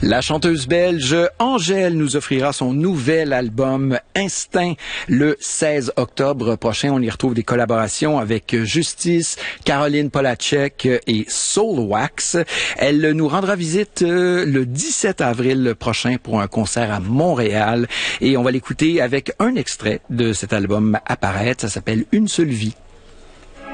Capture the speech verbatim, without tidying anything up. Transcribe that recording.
La chanteuse belge Angèle nous offrira son nouvel album Instinct le seize octobre prochain. On y retrouve des collaborations avec Justice, Caroline Polachek et Soulwax. Elle nous rendra visite le dix-sept avril prochain pour un concert à Montréal et on va l'écouter avec un extrait de cet album à paraître. Ça s'appelle Une seule vie.